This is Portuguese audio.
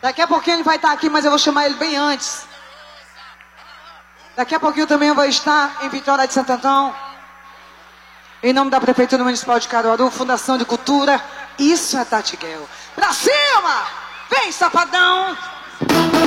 Daqui a pouquinho ele vai estar aqui, mas eu vou chamar ele bem antes. Daqui a pouquinho também eu vou estar em Vitória de Santo Antão. Em nome da Prefeitura Municipal de Caruaru, Fundação de Cultura. Isso é Tati Guel. Pra cima! Vem, Safadão!